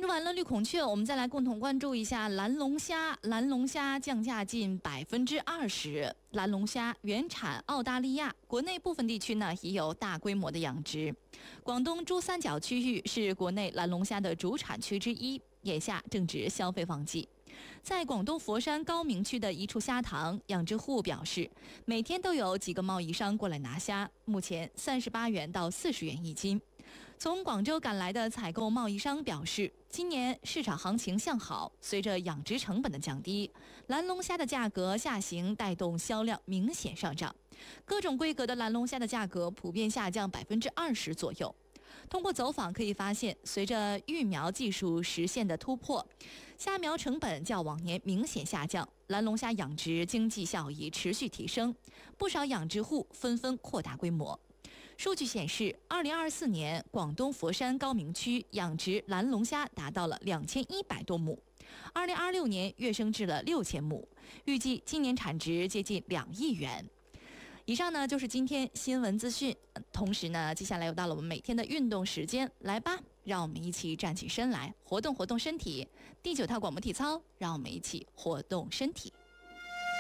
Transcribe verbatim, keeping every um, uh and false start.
关注完了绿孔雀，我们再来共同关注一下蓝龙虾。蓝龙虾降价近百分之二十。蓝龙虾原产澳大利亚，国内部分地区呢也有大规模的养殖。广东珠三角区域是国内蓝龙虾的主产区之一，眼下正值消费旺季。在广东佛山高明区的一处虾塘，养殖户表示，每天都有几个贸易商过来拿虾，目前三十八元到四十元一斤。从广州赶来的采购贸易商表示，今年市场行情向好，随着养殖成本的降低，蓝龙虾的价格下行，带动销量明显上涨。各种规格的蓝龙虾的价格普遍下降百分之二十左右。通过走访可以发现，随着育苗技术实现的突破，虾苗成本较往年明显下降，蓝龙虾养殖经济效益持续提升，不少养殖户纷纷扩大规模。数据显示，二零二四年广东佛山高明区养殖蓝龙虾达到了两千一百多亩，二零二六年跃升至了六千亩，预计今年产值接近两亿元。以上呢就是今天新闻资讯，同时呢，接下来又到了我们每天的运动时间，来吧，让我们一起站起身来，活动活动身体。第九套广播体操，让我们一起活动身体。